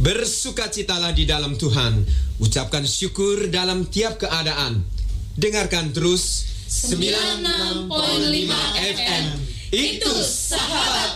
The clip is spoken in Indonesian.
Bersukacitalah di dalam Tuhan. Ucapkan syukur dalam tiap keadaan. Dengarkan terus 96.5 FM. Itu sahabat